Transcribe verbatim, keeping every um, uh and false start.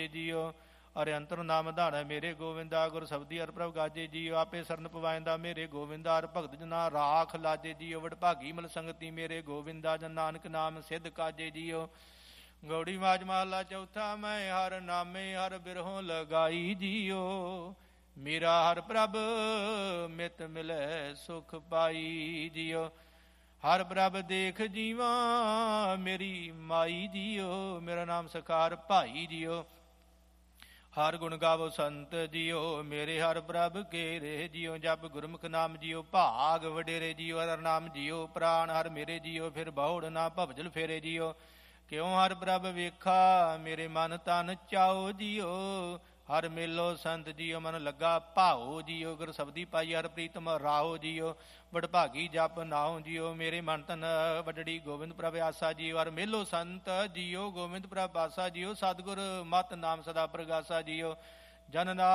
ਸਾਜੇ JIO. ਅਰੇ ਅੰਤਰ ਨਾਮ ਧਾਰੈ ਮੇਰੇ ਗੋਵਿੰਦਾ, ਗੁਰ ਸਬਦੀ ਹਰਿ ਪ੍ਰਭ ਗਾਜੇ ਜੀਓ। ਆਪੇ ਸਰਨ ਪਵਾਇੰਦਾ ਮੇਰੇ ਗੋਵਿੰਦਾ, ਹਰਿ ਭਗਤ ਜਨਾ ਰਾਖ ਲਾਜੇ ਜੀਓ। ਵਡਭਾਗੀ ਮਲ ਸੰਗਤੀ ਮੇਰੇ ਗੋਵਿੰਦਾ, ਜਨ ਨਾਨਕ ਨਾਮ ਸਿੱਧ ਕਾਜੇ ਜੀਓ। ਗੌੜੀ ਮਾਝ ਮਹਲਾ ਚੌਥਾ। ਮੈਂ ਹਰ ਨਾਮੇ ਹਰ ਬਿਰਹੋਂ ਲਗਾਈ ਜੀਓ। ਮੇਰਾ ਹਰ ਪ੍ਰਭ ਮਿਤ ਮਿਲੈ ਸੁਖ ਪਾਈ ਜੀਓ। ਹਰ ਪ੍ਰਭ ਦੇਖ ਜੀਵਾ ਮੇਰੀ ਮਾਈ ਜੀਓ। ਮੇਰਾ ਨਾਮ ਸਕਾਰ ਭਾਈ ਜੀਓ। ਹਰ ਗੁਣ ਗਾਵੋ ਸੰਤ ਜੀਓ, ਮੇਰੇ ਹਰ ਪ੍ਰਭ ਕੇਰੇ ਜੀਓ। ਜਪ ਗੁਰਮੁਖ ਨਾਮ ਜੀਓ, ਭਾਗ ਵਡੇਰੇ ਜੀਓ। ਹਰ ਨਾਮ ਜੀਓ, ਪ੍ਰਾਣ ਹਰ ਮੇਰੇ ਜੀਓ। ਫਿਰ ਬਹੁੜ ਨਾ ਭਵਜਲ ਫੇਰੇ ਜੀਓ। ਕਿਉਂ ਹਰ ਪ੍ਰਭ ਵੇਖਾ ਮੇਰੇ ਮਨ ਤਨ ਚਾਓ ਜੀਓ। ਹਰ ਮੇਲੋ ਸੰਤ ਜੀਓ, ਮਨ ਲੱਗਾ ਭਾਓ ਜੀਓ। ਗੁਰ ਸਬਦੀ ਪਾਈ ਹਰ ਪ੍ਰੀਤਮ ਰਾਹੋ ਜੀਓ। ਵਡਭਾਗੀ ਜਪ ਨਾਉ ਜੀਓ, ਮੇਰੇ ਮਨ ਤਨ ਵਡੜੀ ਗੋਬਿੰਦ ਪ੍ਰਭ ਆਸਾ ਜੀਓ। ਹਰ ਮੇਲੋ ਸੰਤ ਜੀਓ, ਗੋਬਿੰਦ ਪ੍ਰਭ ਆਸਾ ਜੀਓ। ਸਤਿਗੁਰ ਮਤ ਨਾਮ ਸਦਾ ਪ੍ਰਗਾਸਾ ਜੀਓ। ਜਨ